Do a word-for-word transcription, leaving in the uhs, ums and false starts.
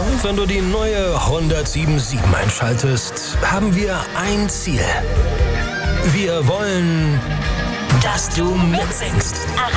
wenn du die neue Honda sieben sieben einschaltest, haben wir ein Ziel. Wir wollen, dass du mitsingst.